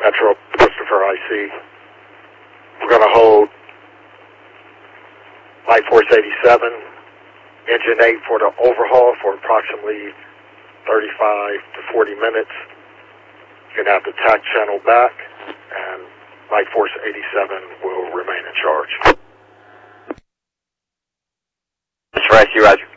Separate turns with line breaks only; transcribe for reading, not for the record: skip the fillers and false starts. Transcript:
Metro Christopher IC. We're going to hold Light Force 87, Engine 8 for the overhaul for approximately 35 to 40 minutes. You're going to have the TAC channel back, and Light Force 87 will remain in charge.
Mr. IC, roger.